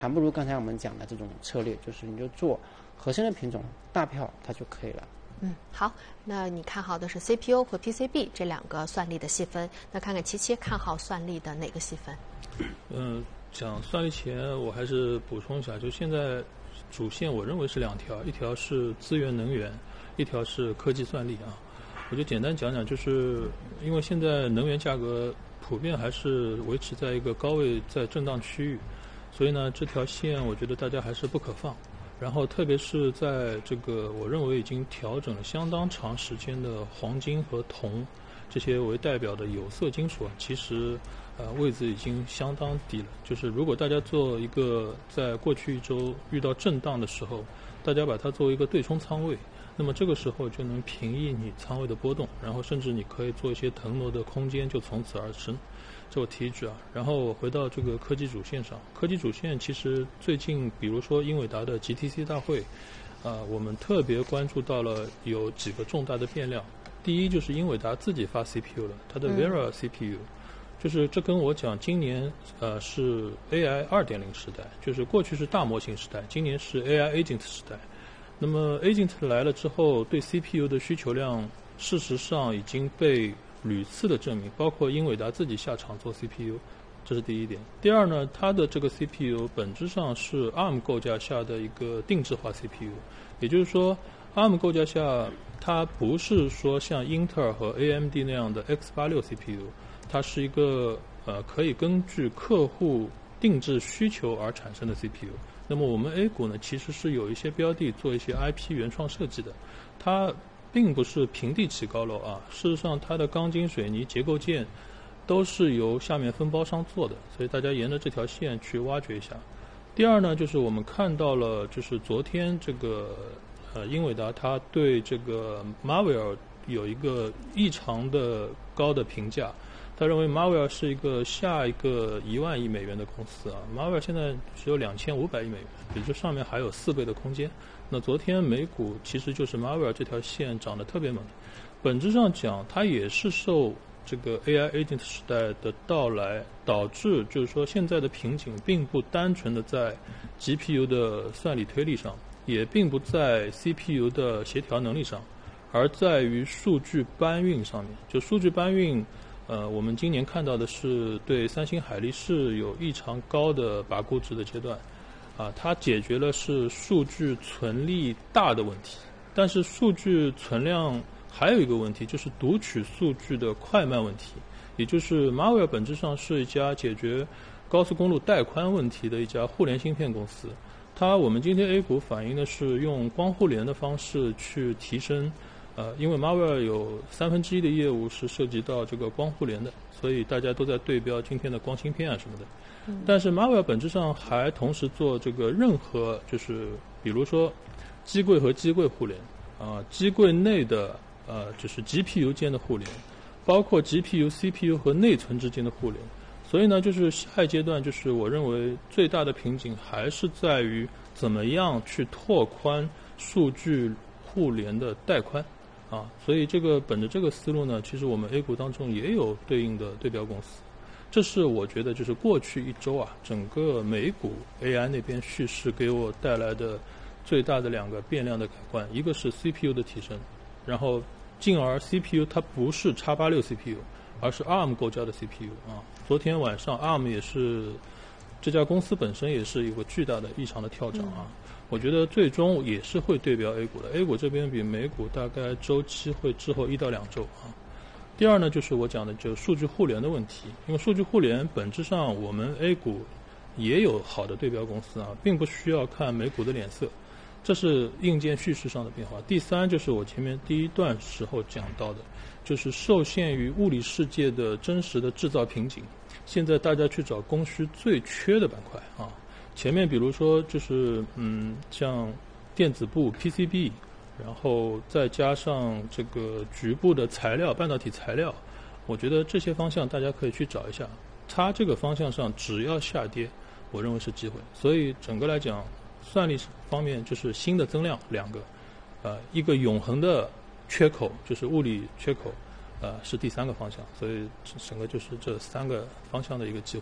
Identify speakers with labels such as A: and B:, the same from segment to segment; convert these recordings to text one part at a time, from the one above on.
A: 还不如刚才我们讲的这种策略，就是你就做核心的品种大票它就可以了。
B: 好，那你看好的是 CPU 和 PCB 这两个算力的细分，那看看77看好算力的哪个细分？
C: 讲算力前我还是补充一下，就现在主线我认为是两条，一条是资源能源，一条是科技算力啊。我就简单讲讲，就是因为现在能源价格普遍还是维持在一个高位，在震荡区域，所以呢这条线我觉得大家还是不可放。然后特别是在这个我认为已经调整了相当长时间的黄金和铜这些为代表的有色金属，其实位置已经相当低了。就是如果大家做一个在过去一周遇到震荡的时候，大家把它作为一个对冲仓位，那么这个时候就能平抑你仓位的波动，然后甚至你可以做一些腾挪的空间就从此而生。这我提一句啊，然后回到这个科技主线上，科技主线其实最近比如说英伟达的 GTC 大会，我们特别关注到了有几个重大的变量。第一就是英伟达自己发 CPU 了，它的 Vera CPU，就是这跟我讲今年是 AI 2.0 时代，就是过去是大模型时代，今年是 AI Agent 时代。那么 Agent 来了之后，对 CPU 的需求量事实上已经被屡次的证明，包括英伟达自己下场做 CPU， 这是第一点。第二呢，它的这个 CPU 本质上是 ARM 构架下的一个定制化 CPU， 也就是说 ARM 构架下它不是说像英特尔和 AMD 那样的 X86 CPU， 它是一个可以根据客户定制需求而产生的 CPU。 那么我们 A 股呢，其实是有一些标的做一些 IP 原创设计的，它并不是平地起高楼啊，事实上它的钢筋水泥结构件都是由下面分包商做的，所以大家沿着这条线去挖掘一下。第二呢，就是我们看到了，就是昨天这个英伟达它对这个 Marvell 有一个异常的高的评价，他认为 Marvell 是一个下一个1万亿美元的公司啊。Marvell 现在只有2500亿美元，也就上面还有4倍的空间。那昨天美股其实就是 Marvell 这条线涨得特别猛，本质上讲它也是受这个 AI Agent 时代的到来导致，就是说现在的瓶颈并不单纯的在 GPU 的算力推力上，也并不在 CPU 的协调能力上，而在于数据搬运上面。就数据搬运我们今年看到的是对三星海力士有异常高的拔估值的阶段它解决了是数据存力大的问题，但是数据存量还有一个问题，就是读取数据的快慢问题。也就是 Marvell 本质上是一家解决高速公路带宽问题的一家互联芯片公司，我们今天 A 股反映的是用光互联的方式去提升因为 Marvell 有1/3的业务是涉及到这个光互联的，所以大家都在对标今天的光芯片什么的。但是 Marvell 本质上还同时做这个任何，就是比如说机柜和机柜互联机柜内的就是 GPU 间的互联，包括 GPU、CPU 和内存之间的互联。所以呢，就是下一阶段，就是我认为最大的瓶颈还是在于怎么样去拓宽数据互联的带宽所以本着这个思路呢，其实我们 A 股当中也有对应的对标公司。这是我觉得就是过去一周整个美股 AI 那边叙事给我带来的最大的2个变量的改观，一个是 CPU 的提升，然后进而 CPU 它不是 X86 CPU， 而是 ARM 构架的 CPU 昨天晚上 ARM 也是这家公司本身也是有个巨大的异常的跳涨我觉得最终也是会对标 A 股的。A 股这边比美股大概周期会滞后1到2周第二呢，就是我讲的就数据互联的问题，因为数据互联本质上我们 A 股也有好的对标公司并不需要看美股的脸色，这是硬件叙事上的变化。第三就是我前面第一段时候讲到的，就是受限于物理世界的真实的制造瓶颈，现在大家去找供需最缺的板块前面比如说就是像电子部 PCB， 然后再加上这个局部的材料半导体材料，我觉得这些方向大家可以去找一下，它这个方向上只要下跌我认为是机会。所以整个来讲算力方面就是新的增量2个一个永恒的缺口就是物理缺口是第3个方向，所以整个就是这3个方向的一个机会吧。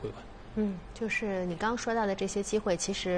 B: 就是你刚刚说到的这些机会，其实